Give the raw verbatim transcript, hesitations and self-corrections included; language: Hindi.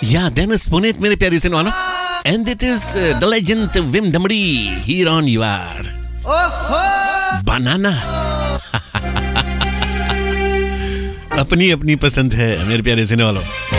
Yeah, Dennis Puneet, मेरे प्यारे सुनने वालों. And it is uh, the legend Wim Damdi here on your Banana. अपनी अपनी पसंद है मेरे प्यारे सुनने वालों.